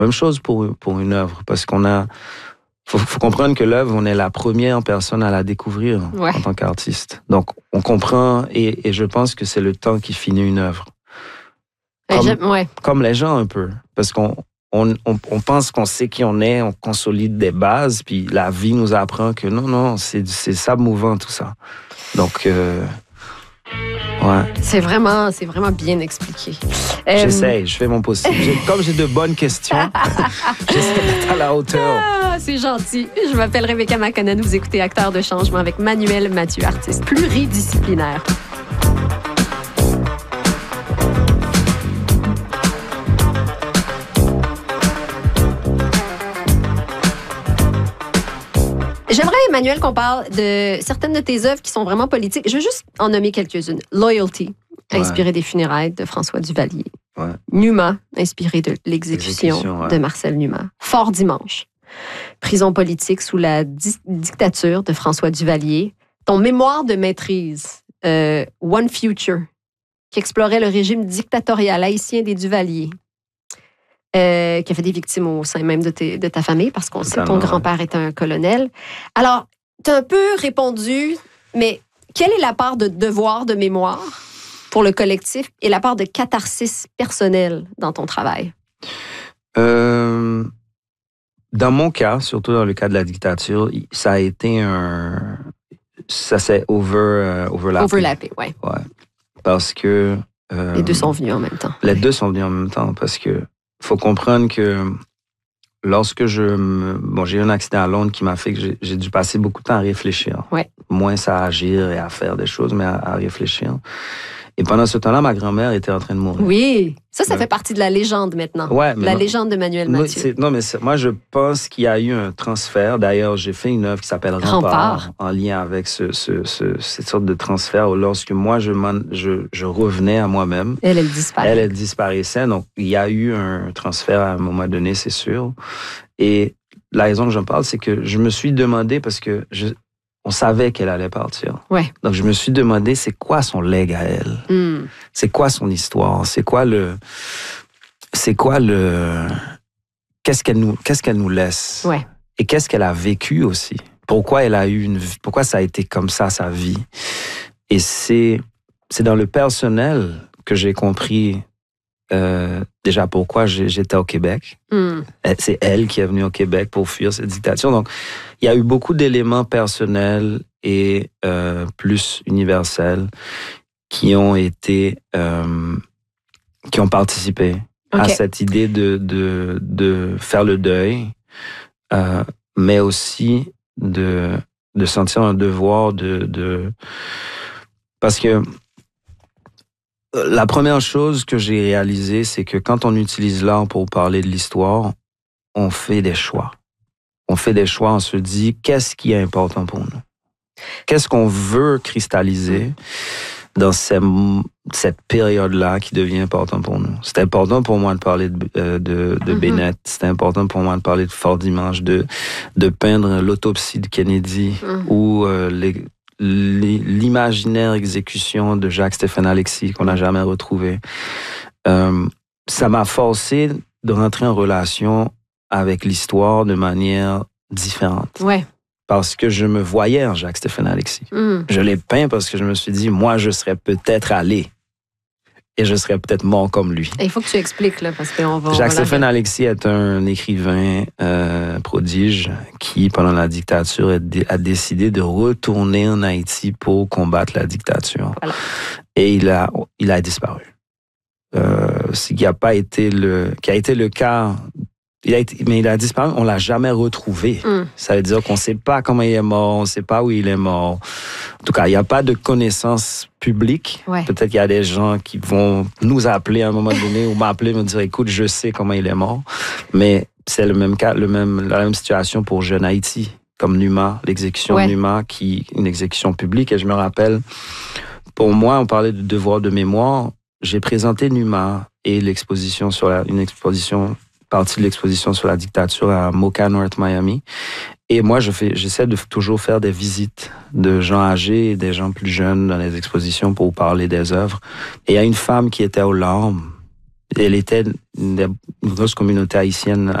Même chose pour une œuvre, parce faut comprendre que l'œuvre, on est la première personne à la découvrir en tant qu'artiste. Donc, on comprend, et je pense que c'est le temps qui finit une œuvre. Comme les gens un peu, parce qu'on pense qu'on sait qui on est, on consolide des bases, puis la vie nous apprend que non, c'est sable mouvant tout ça. Donc, c'est vraiment bien expliqué. J'essaie, je fais mon possible. Comme j'ai de bonnes questions, j'essaie d'être à la hauteur. C'est gentil. Je m'appelle Rebecca McConnell. Vous écoutez Acteur de changement avec Manuel Mathieu, artiste pluridisciplinaire. J'aimerais, Emmanuel, qu'on parle de certaines de tes œuvres qui sont vraiment politiques. Je veux juste en nommer quelques-unes. Loyalty, inspiré des funérailles de François Duvalier. Numa, inspiré de l'exécution de Marcel Numa. Fort Dimanche, prison politique sous la dictature de François Duvalier. Ton mémoire de maîtrise, One Future, qui explorait le régime dictatorial haïtien des Duvalier. Qui a fait des victimes au sein même de ta famille, parce qu'on sait que ton grand-père était un colonel. Alors, tu as un peu répondu, mais quelle est la part de devoir de mémoire pour le collectif et la part de catharsis personnelle dans ton travail? Dans mon cas, surtout dans le cas de la dictature, ça a été ça s'est overlappé. Ouais. Parce que... les deux sont venus en même temps. Les deux sont venus en même temps, parce que faut comprendre que lorsque j'ai eu un accident à Londres qui m'a fait que j'ai dû passer beaucoup de temps à réfléchir. Moins à agir et à faire des choses, mais à réfléchir. Et pendant ce temps-là, ma grand-mère était en train de mourir. Oui, ça fait partie de la légende maintenant. La légende de Manuel Mathieu. Moi, je pense qu'il y a eu un transfert. D'ailleurs, j'ai fait une œuvre qui s'appelle Rempart, en lien avec cette sorte de transfert où lorsque moi, je revenais à moi-même. Elle disparaissait. Donc, il y a eu un transfert à un moment donné, c'est sûr. Et la raison que j'en parle, c'est que je me suis demandé, parce que on savait qu'elle allait partir. Donc, je me suis demandé, c'est quoi son legs à elle? C'est quoi son histoire? Qu'est-ce qu'elle nous laisse? Et qu'est-ce qu'elle a vécu aussi? Pourquoi pourquoi ça a été comme ça, sa vie? Et c'est dans le personnel que j'ai compris déjà pourquoi j'étais au Québec. C'est elle qui est venue au Québec pour fuir cette dictature. Donc, il y a eu beaucoup d'éléments personnels et plus universels qui ont participé à cette idée de faire le deuil, mais aussi de sentir un devoir parce que la première chose que j'ai réalisée, c'est que quand on utilise l'art pour parler de l'histoire, on fait des choix. On se dit, qu'est-ce qui est important pour nous? Qu'est-ce qu'on veut cristalliser dans cette période-là qui devient importante pour nous? C'était important pour moi de parler de Bennett. C'était important pour moi de parler de Fort Dimanche, de peindre l'autopsie de Kennedy ou l'imaginaire exécution de Jacques-Stéphane Alexis qu'on n'a jamais retrouvé. Ça m'a forcé de rentrer en relation avec l'histoire de manière différente. Parce que je me voyais en Jacques-Stéphane Alexis. Je l'ai peint parce que je me suis dit, moi, je serais peut-être allé. Et je serais peut-être mort comme lui. Il faut que tu expliques, là, parce qu'on va... Jacques-Stéphane Alexis est un écrivain prodige qui, pendant la dictature, a décidé de retourner en Haïti pour combattre la dictature. Et il a disparu. Ce qui a été le cas... Mais il a disparu, on l'a jamais retrouvé. Ça veut dire qu'on ne sait pas comment il est mort, on ne sait pas où il est mort. En tout cas, il n'y a pas de connaissance publique. Peut-être qu'il y a des gens qui vont nous appeler à un moment donné ou m'appeler, me dire, écoute, je sais comment il est mort. Mais c'est le même cas, la même situation pour Jeune Haïti, comme Numa, l'exécution de Numa, une exécution publique. Et je me rappelle, pour moi, on parlait de devoir de mémoire. J'ai présenté Numa et partie de l'exposition sur la dictature à Mocha North Miami. Et moi, j'essaie de toujours faire des visites de gens âgés et des gens plus jeunes dans les expositions pour parler des œuvres. Et il y a une femme qui était aux larmes. Elle était une grosse communauté haïtienne